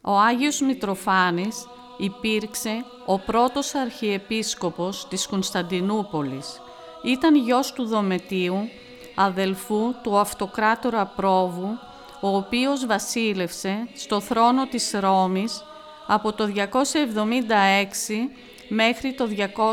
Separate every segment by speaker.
Speaker 1: Ο Άγιος Μητροφάνης υπήρξε ο πρώτος αρχιεπίσκοπος της Κωνσταντινούπολης. Ήταν γιος του Δομετίου, αδελφού του αυτοκράτορα Πρόβου, ο οποίος βασίλευσε στο θρόνο της Ρώμης από το 276 μέχρι το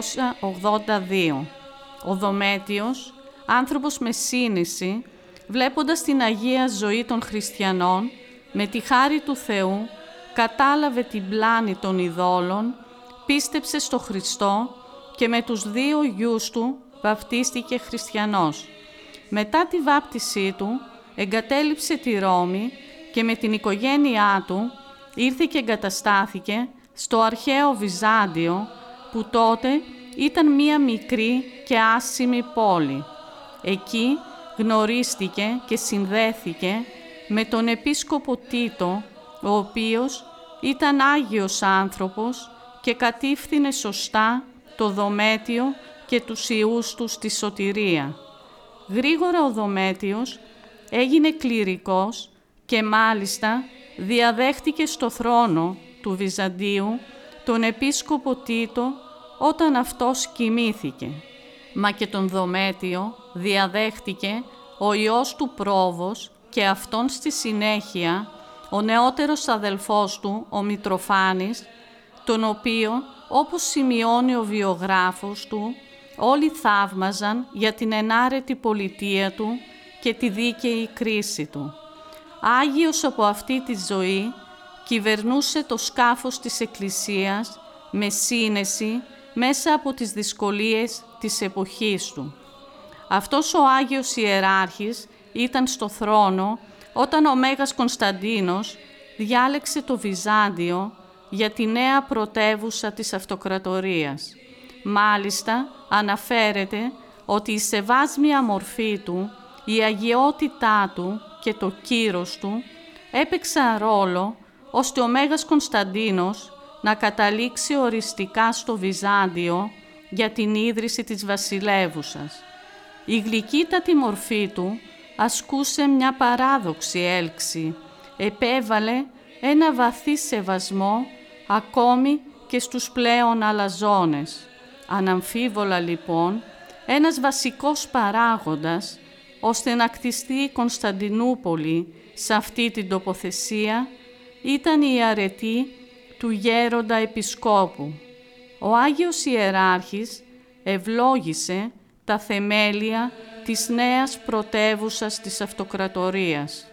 Speaker 1: 282. Ο Δομέτιος, άνθρωπος με σύνεση, βλέποντας την Αγία ζωή των χριστιανών, με τη χάρη του Θεού, κατάλαβε την πλάνη των ειδόλων, πίστεψε στο Χριστό και με τους 2 γιους του βαπτίστηκε χριστιανός. Μετά τη βάπτισή του, εγκατέλειψε τη Ρώμη και με την οικογένειά του ήρθε και εγκαταστάθηκε στο αρχαίο Βυζάντιο, που τότε ήταν μία μικρή και άσημη πόλη. Εκεί γνωρίστηκε και συνδέθηκε με τον επίσκοπο Τίτο, ο οποίος ήταν Άγιος άνθρωπος και κατήφθηνε σωστά το Δομέτιο και τους ιούς του στη σωτηρία. Γρήγορα ο Δομέτιος έγινε κληρικός και μάλιστα διαδέχτηκε στο θρόνο του Βυζαντίου τον επίσκοπο Τίτο όταν αυτός κοιμήθηκε. Μα και τον Δομέτιο διαδέχτηκε ο ιός του Πρόβος και αυτόν στη συνέχεια ο νεότερος αδελφός του, ο Μητροφάνης, τον οποίο, όπως σημειώνει ο βιογράφος του, όλοι θαύμαζαν για την ενάρετη πολιτεία του και τη δίκαιη κρίση του. Άγιος από αυτή τη ζωή, κυβερνούσε το σκάφος της Εκκλησίας με σύνεση μέσα από τις δυσκολίες της εποχής του. Αυτός ο Άγιος Ιεράρχης ήταν στο θρόνο όταν ο Μέγας Κωνσταντίνος διάλεξε το Βυζάντιο για τη νέα πρωτεύουσα της αυτοκρατορίας. Μάλιστα, αναφέρεται ότι η σεβάσμια μορφή του, η αγιότητά του και το κύρος του έπαιξαν ρόλο ώστε ο Μέγας Κωνσταντίνος να καταλήξει οριστικά στο Βυζάντιο για την ίδρυση της βασιλεύουσας. Η γλυκύτατη μορφή του ασκούσε μια παράδοξη έλξη, επέβαλε ένα βαθύ σεβασμό ακόμη και στους πλέον αλαζόνες. Αναμφίβολα λοιπόν, ένας βασικός παράγοντας ώστε να κτιστεί η Κωνσταντινούπολη σε αυτή την τοποθεσία ήταν η αρετή του γέροντα επισκόπου. Ο Άγιος Ιεράρχης ευλόγησε τα θεμέλια της νέας πρωτεύουσας της αυτοκρατορίας.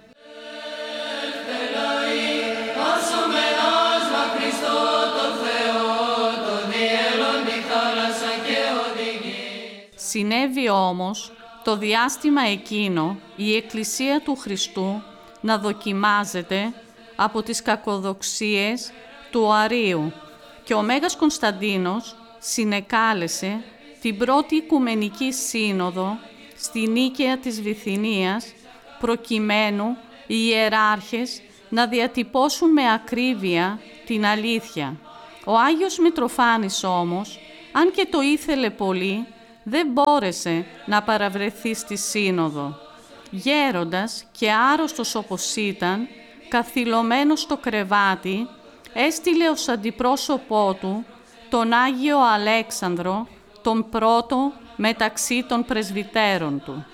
Speaker 1: Συνέβη όμως το διάστημα εκείνο η Εκκλησία του Χριστού να δοκιμάζεται από τις κακοδοξίες του Αρείου και ο Μέγας Κωνσταντίνος συνεκάλεσε την πρώτη Οικουμενική Σύνοδο στη Νίκαια της Βυθινίας προκειμένου οι ιεράρχες να διατυπώσουν με ακρίβεια την αλήθεια. Ο Άγιος Μητροφάνης όμως, αν και το ήθελε πολύ, δεν μπόρεσε να παραβρεθεί στη Σύνοδο. Γέροντας και άρρωστος όπως ήταν, καθυλωμένος στο κρεβάτι, έστειλε ως αντιπρόσωπό του τον Άγιο Αλέξανδρο, τον πρώτο μεταξύ των πρεσβυτέρων του.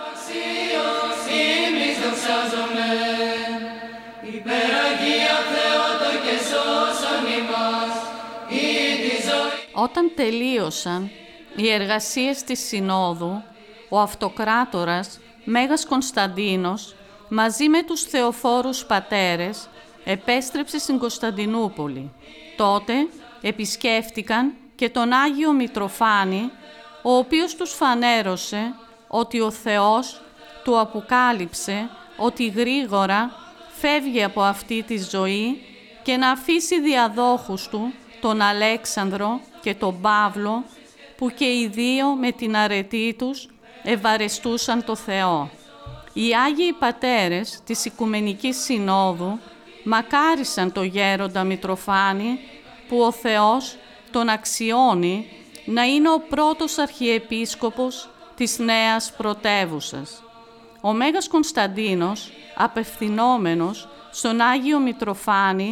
Speaker 1: Όταν τελείωσαν οι εργασίες της Συνόδου, ο αυτοκράτορας Μέγας Κωνσταντίνος μαζί με τους θεοφόρους πατέρες επέστρεψε στην Κωνσταντινούπολη. Τότε επισκέφτηκαν και τον Άγιο Μητροφάνη, ο οποίος τους φανέρωσε ότι ο Θεός του αποκάλυψε ότι γρήγορα φεύγει από αυτή τη ζωή και να αφήσει διαδόχους του τον Αλέξανδρο και τον Παύλο, που και οι δύο με την αρετή τους ευαρεστούσαν το Θεό. Οι Άγιοι Πατέρες της Οικουμενικής Συνόδου μακάρισαν το γέροντα Μητροφάνη που ο Θεός τον αξιώνει να είναι ο πρώτος αρχιεπίσκοπος της νέας πρωτεύουσας. Ο Μέγας Κωνσταντίνος, απευθυνόμενος στον Άγιο Μητροφάνη,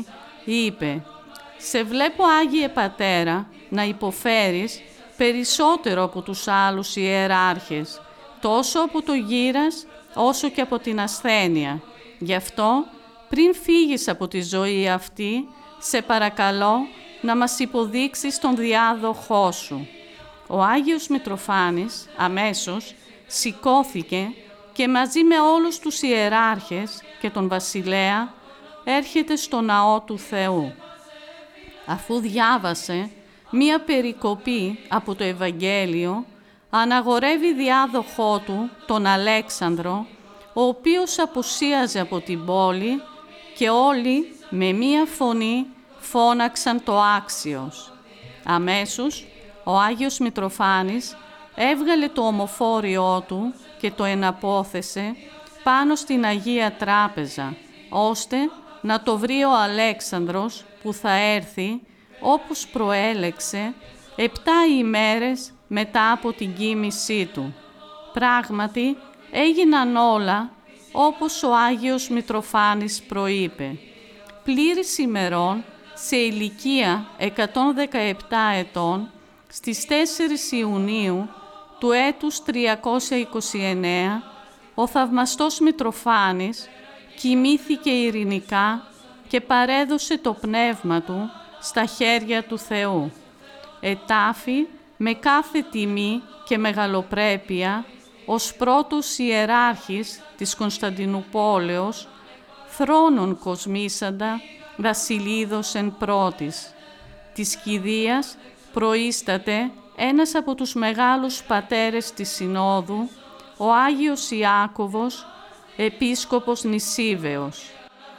Speaker 1: είπε «Σε βλέπω, Άγιε Πατέρα, να υποφέρεις περισσότερο από τους άλλους ιεράρχες, τόσο από το γύρας όσο και από την ασθένεια. Γι' αυτό, πριν φύγεις από τη ζωή αυτή, σε παρακαλώ να μας υποδείξεις τον διάδοχό σου». Ο Άγιος Μητροφάνης αμέσως σηκώθηκε και μαζί με όλους τους ιεράρχες και τον βασιλέα έρχεται στο ναό του Θεού. Αφού διάβασε μία περικοπή από το Ευαγγέλιο, αναγορεύει διάδοχό του, τον Αλέξανδρο, ο οποίος απουσίαζε από την πόλη και όλοι με μία φωνή φώναξαν το άξιος. Αμέσως ο Άγιος Μητροφάνης έβγαλε το ομοφόριό του και το εναπόθεσε πάνω στην Αγία Τράπεζα, ώστε να το βρει ο Αλέξανδρος που θα έρθει, όπως προέλεξε, 7 ημέρες μετά από την κοίμησή του. Πράγματι, έγιναν όλα όπως ο Άγιος Μητροφάνης προείπε. Πλήρης ημερών, σε ηλικία 117 ετών, στις 4 Ιουνίου του έτους 329, ο θαυμαστός Μητροφάνης κοιμήθηκε ειρηνικά και παρέδωσε το πνεύμα του στα χέρια του Θεού. Ετάφη με κάθε τιμή και μεγαλοπρέπεια ως πρώτος ιεράρχης της Κωνσταντινουπόλεως, θρόνον κοσμήσαντα βασιλίδος εν πρώτης. Της κηδείας προείσταται ένας από τους μεγάλους πατέρες της Συνόδου, ο Άγιος Ιάκωβος, επίσκοπος Νησίβεως.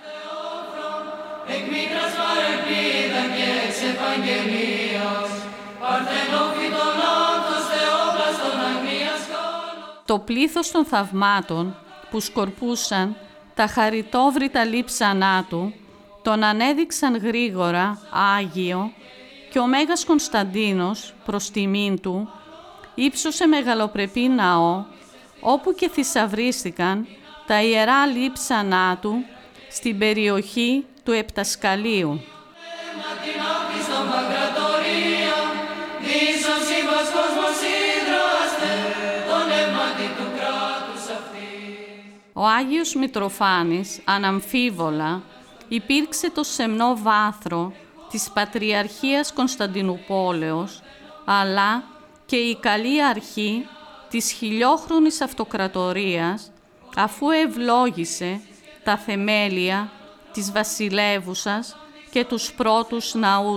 Speaker 1: Το πλήθος των θαυμάτων που σκορπούσαν τα χαριτόβρητα λείψανά του τον ανέδειξαν γρήγορα Άγιο και ο Μέγας Κωνσταντίνος προς τιμήν του ύψωσε μεγαλοπρεπή ναό, όπου και θησαυρίστηκαν τα ιερά λείψανά του στην περιοχή του Επτασκαλίου. Ο Άγιος Μητροφάνης αναμφίβολα υπήρξε το σεμνό βάθρο της Πατριαρχίας Κωνσταντινουπόλεως, αλλά και η καλή αρχή της χιλιόχρονης αυτοκρατορίας, αφού ευλόγησε τα θεμέλια της βασιλεύουσας και τους πρώτους ναούς